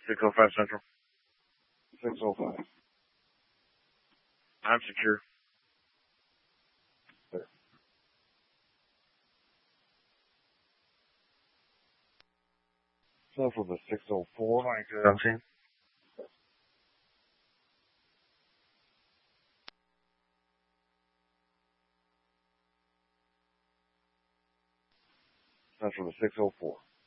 605 Central. 605. I'm secure. Central to 604. 22 on scene. Central to 604.